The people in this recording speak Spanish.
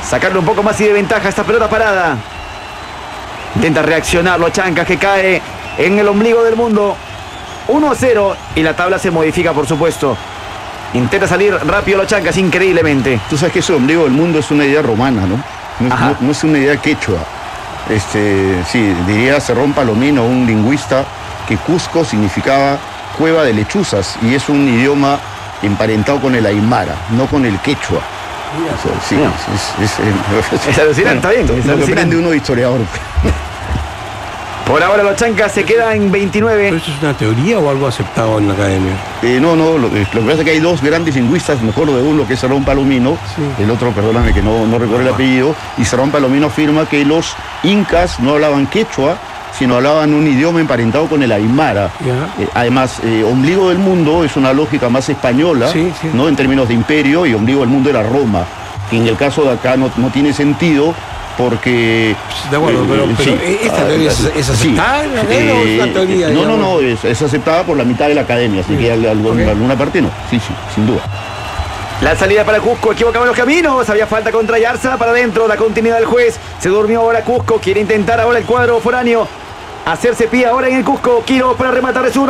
sacarle un poco más y de ventaja a esta pelota parada. Intenta reaccionar los Chancas, que cae en el ombligo del mundo. 1-0 y la tabla se modifica, por supuesto. Intenta salir rápido los Chancas, increíblemente. Tú sabes que ese ombligo del mundo es una idea romana, ¿no? No es una idea quechua. Sí, diría Cerrón Palomino, un lingüista, que Cusco significaba cueva de lechuzas y es un idioma emparentado con el aymara, no con el quechua. Sí, es alucinante, bueno, está bien. Lo que aprende uno de historiador. Por ahora los Chancas se quedan en 29. ¿Pero eso es una teoría o algo aceptado en la academia? No, lo que pasa es que hay dos grandes lingüistas, me acuerdo de uno que es Cerrón Palomino, sí. El otro, perdóname que no recuerdo el apellido, y Cerrón Palomino afirma que los incas no hablaban quechua, sino hablaban un idioma emparentado con el aymara. Además, ombligo del mundo es una lógica más española, sí. ¿No? En términos de imperio, y ombligo del mundo era Roma, que en el caso de acá no tiene sentido, porque... De acuerdo, pero sí, ¿esta teoría es aceptada? Sí, ¿o es una teoría? No, es aceptada por la mitad de la academia, así que alguna parte no, sí, sin duda. La salida para Cusco, equivocaban los caminos, había falta contra Yarza, para adentro, la continuidad del juez, se durmió ahora Cusco, quiere intentar ahora el cuadro foráneo, hacerse pie ahora en el Cusco, Quiro para rematar de zurda.